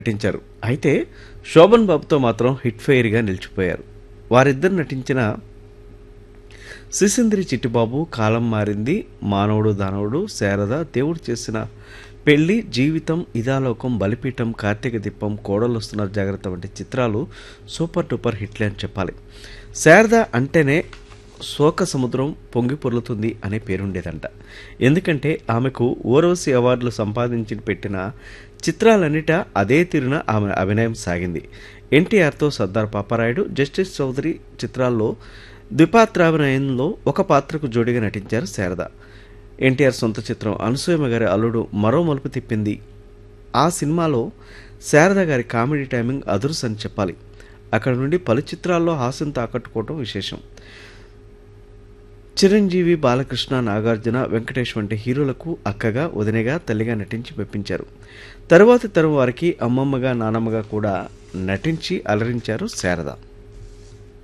నటించారు. అయితే శోభన్ బాబుతో మాత్రం హిట్ ఫెయిర్గా నిలిచిపోయారు. వారిద్దరు నటించిన సిసింద్రి చిట్టిబాబు, కాలం మారింది, మానవుడు దానవుడు, శారద, దేవుడు చేసిన పెళ్లి, జీవితం, ఇదాలోకం, బలిపీఠం, కార్తీక దీపం, కోడలొస్తున్నారు జాగ్రత్త వంటి చిత్రాలు సూపర్ డూపర్ హిట్లే అని చెప్పాలి. శారద అంటేనే శోక సముద్రం పొంగి పొర్లుతుంది అనే పేరుండేదంట. ఎందుకంటే ఆమెకు ఓర్వశి అవార్డులు సంపాదించి పెట్టిన చిత్రాలన్నిటా అదే తీరున ఆమె అభినయం సాగింది. ఎన్టీఆర్తో సర్దార్ పాపారాయుడు, జస్టిస్ చౌదరి చిత్రాల్లో ద్విపాత్రాభినయంలో ఒక పాత్రకు జోడిగా నటించారు శారద. ఎన్టీఆర్ సొంత చిత్రం అనసూయమ్మ గారి అల్లుడు మరో మలుపు తిప్పింది. ఆ సినిమాలో శారద గారి కామెడీ టైమింగ్ అదుర్స్ అని చెప్పాలి. అక్కడ నుండి పలు చిత్రాల్లో హాస్యంతో ఆకట్టుకోవడం విశేషం. చిరంజీవి, బాలకృష్ణ, నాగార్జున, వెంకటేష్ వంటి హీరోలకు అక్కగా, వదినగా, తల్లిగా నటించి మెప్పించారు. తరువాతి తరం వారికి అమ్మమ్మగా, నానమ్మగా కూడా నటించి అలరించారు శారద.